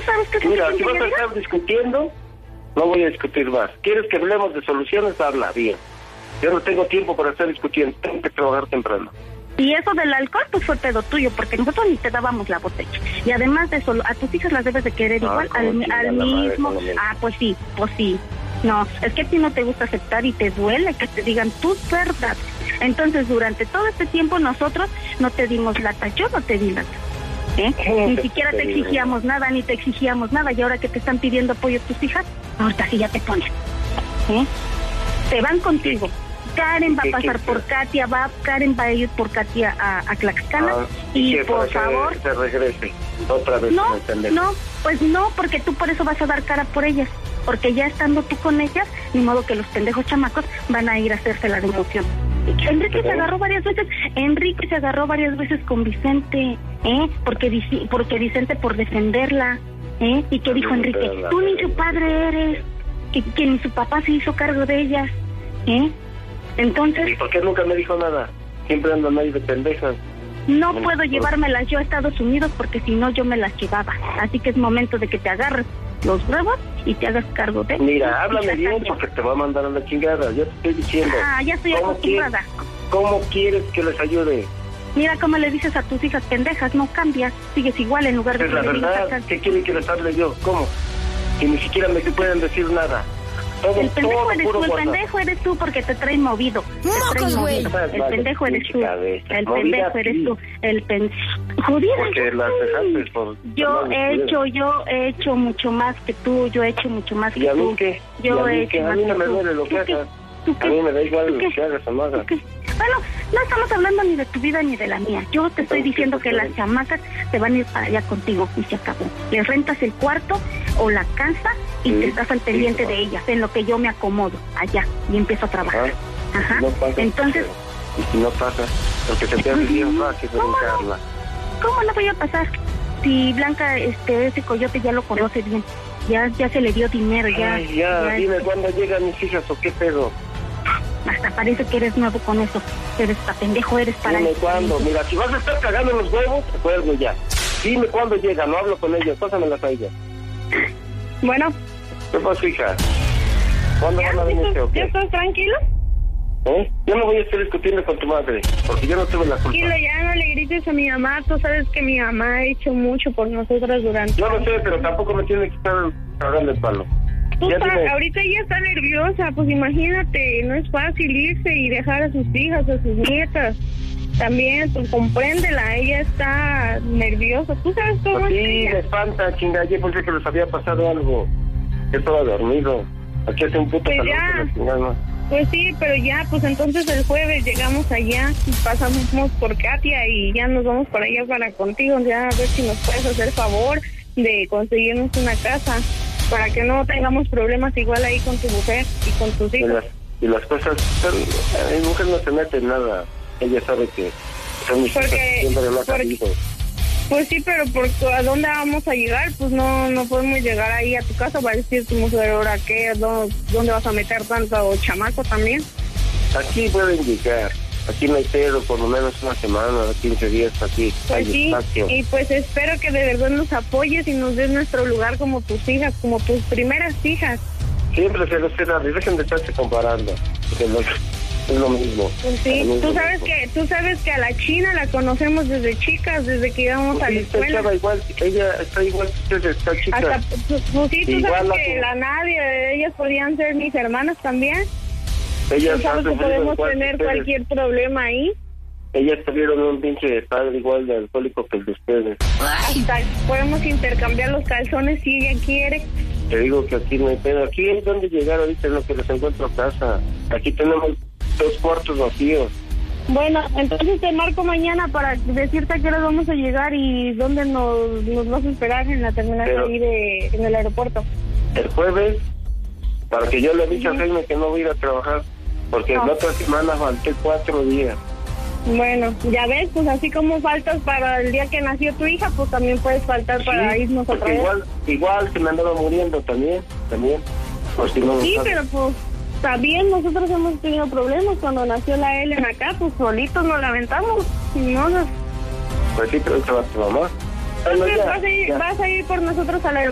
sabes qué es lo que Mira, si vas a estar discutiendo, no voy a discutir más. ¿Quieres que hablemos de soluciones? Habla, bien. Yo no tengo tiempo para estar discutiendo, tengo que trabajar temprano. Y eso del alcohol, pues fue pedo tuyo, porque nosotros ni te dábamos la botella. Y además de eso, a tus hijas las debes de querer igual, al mismo. Pues sí. No, es que a ti no te gusta aceptar y te duele que te digan tus verdades. Entonces, durante todo este tiempo nosotros no te dimos lata, yo no te di lata. Ni siquiera te exigíamos nada, y ahora que te están pidiendo apoyo tus hijas, ahorita sí ya te ponen. Te van contigo. Karen va a pasar por Katia, Karen va a ir por Katia a Tlaxcala, y por favor... se regrese otra vez. No, pues no, porque tú por eso vas a dar cara por ellas, porque ya estando tú con ellas, ni modo que los pendejos chamacos van a ir a hacerse la democión. Enrique se agarró varias veces con Vicente, porque Vicente por defenderla, y que dijo Enrique, tú ni su padre eres, que ni su papá se hizo cargo de ellas, Entonces... ¿Y por qué nunca me dijo nada? Siempre andan ahí de pendejas. No puedo llevármelas yo a Estados Unidos porque si no yo me las llevaba. Así que es momento de que te agarres los huevos y te hagas cargo de... Mira, háblame bien porque te va a mandar a la chingada. Yo te estoy diciendo. Ya estoy acostumbrada. ¿Cómo quieres que les ayude? Mira cómo le dices a tus hijas pendejas, no cambias, sigues igual en lugar de... Es la verdad, ¿qué quieren que les hable yo? ¿Cómo? Y ni siquiera me pueden decir nada. El pendejo eres tú porque te traen movido. ¡Mocos, güey! El pendejo eres tú. El pendejo eres tú. Jodida. Porque las dejaste por... Yo he hecho mucho más que tú. Yo he hecho mucho más que tú. ¿Y a mí qué? Yo he hecho más que tú. A mí no me duele lo que hagas. A mí me da igual lo que hagas o no hagas. Bueno, no estamos hablando ni de tu vida ni de la mía. Yo te estoy diciendo que las chamacas te van a ir para allá contigo y se acabó. Les rentas el cuarto o la casa y te estás al pendiente de ellas, en lo que yo me acomodo allá y empiezo a trabajar. Ajá. No pasa, entonces... Y si no pasa, porque se te hace bien fácil brincarla. ¿Cómo no voy a pasar? Si Blanca, ese coyote ya lo conoce bien. Ya se le dio dinero, ya... Dime cuándo llegan mis hijas o qué pedo. Hasta parece que eres nuevo con eso. Eres pendejo, eres para... Dime cuándo. Mira, si vas a estar cagando los huevos, te acuerdo ya. Dime cuándo llega, no hablo con ellas, pásamelas a ellas. Bueno. ¿Qué pasa, hija? ¿Cuándo van a venir o qué? ¿Ya estás tranquilo? Yo no voy a estar discutiendo con tu madre, porque yo no tuve la culpa. Tranquilo, ya no le grites a mi mamá. Tú sabes que mi mamá ha hecho mucho por nosotras durante... Yo lo sé, pero tampoco me tiene que estar cagando el palo. Ahorita ella está nerviosa, pues imagínate, no es fácil irse y dejar a sus hijas, a sus nietas. También, pues compréndela, ella está nerviosa. ¿Tú sabes cómo pues es sí, ella? me espanta, chinga, yo pensé que les había pasado algo. Yo estaba dormido. Aquí hace un puto pues calor ya. que la chingada. Pues sí, pero ya, pues entonces el jueves llegamos allá, pasamos por Katia y ya nos vamos para allá para contigo, ya a ver si nos puedes hacer favor de conseguirnos una casa para que no tengamos problemas igual ahí con tu mujer y con tus hijos. Y las cosas, mi mujer no se mete en nada, ella sabe que son mis hijas, siempre lo ha sabido. Pues sí, pero ¿a dónde vamos a llegar? Pues no podemos llegar ahí a tu casa, va a decir tu mujer, ¿ahora qué? ¿Dónde vas a meter tanto chamaco también? Aquí pueden llegar, aquí no hay pedo, por lo menos una semana, 15 días aquí, pues hay sí, espacio. Y pues espero que de verdad nos apoyes y nos des nuestro lugar como tus hijas, como tus primeras hijas. Siempre se los queda, dejen de estarse comparando, porque es lo mismo. Pues sí, tú sabes que a la China la conocemos desde chicas, desde que íbamos a la escuela. Ella está igual que ustedes, está chica. Pues sí, tú sabes que la Nadia, ellas podían ser mis hermanas también. Ellas tú sabes que podemos tener cualquier problema ahí. Ellas tuvieron un pinche padre igual de alcohólico que el de ustedes. Hasta podemos intercambiar los calzones si ella quiere. Te digo que aquí no hay pedo. Aquí es donde llegar ahorita, en lo que les encuentro casa. Aquí tenemos 2 cuartos vacíos. Bueno, entonces te marco mañana para decirte a qué hora vamos a llegar y dónde nos vas a esperar en la terminal ahí en el aeropuerto. El jueves, para que yo le diga a Jaime que no voy a ir a trabajar, porque la otra semana falté 4 días. Bueno, ya ves, pues así como faltas para el día que nació tu hija, pues también puedes faltar para irnos a traer. Igual se me andaba muriendo también. Por si no sí, pero pues también nosotros hemos tenido problemas cuando nació la Ellen acá, pues solitos nos lamentamos. No, pues sí, pero se va tu mamá. Entonces vas a ir por nosotros al aeropuerto.